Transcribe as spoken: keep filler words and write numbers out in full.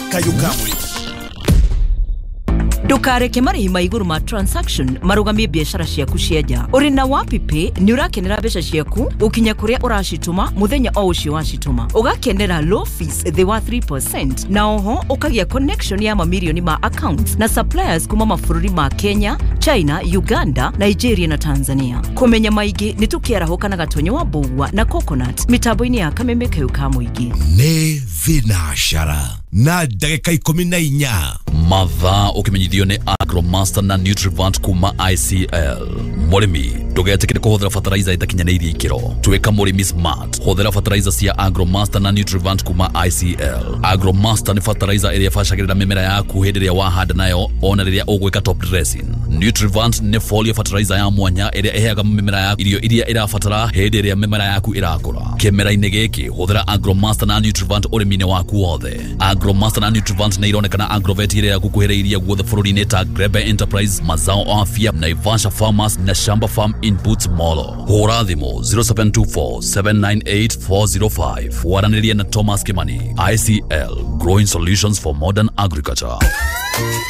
Kayukamwe. Dukareke marihi maiguru ma transaction marugamie biashara ciaku ciaja. Uri na Wapi Pay ni urakenera mbeca ciaku ukinya kuria uracituma muthenya o ucio wacituma. Ugakenera low fees they were three percent. Na oho ukagia connection ya mamilioni ma accounts na suppliers kuma mabũrũri ma Kenya, China, Uganda, Nigeria na Tanzania. Kumenya maigi ni tukiarahuka na gatonyo wa bugwa na coconut mitambo-ini ya Kameme Kayukamwe igi. Ne vinashara na dakika ikumi na inya. Mathaa ukimenyithio ni Agromaster na Nutrivant kuma I C L. Murimi ndugetikire kuhuthira fertilizer itakinyaneirie ikiro. Twika murimi smart. Huthira fertilizer cia Agromaster na Nutrivant kuma I C L. Agromaster ni fertilizer iria ifashagirira mimera yaku hindi iria wahanda nayo ona riria ugwika top dressing. Nutrivant ni foliar fertilizer ya mwanya iria iheaga mimera yaku irio iria irafatara hindi iria mimera yaku irakura. Kimera-ini giki huthira Agromaster na Nutrivant urimi-ini waku wothe. Agromaster na Nutrivant ni ironekana Agrovet iria gukuhiriria guothe bururi-ini ta Grebe Enterprise, Mazao Afya, Naivasha Farmers na Shamba Farm Inputs Molo. Hura thimu zero seven two four seven nine eight four zero five. Waraniria na Thomas Kimani. I C L, growing solutions for modern agriculture.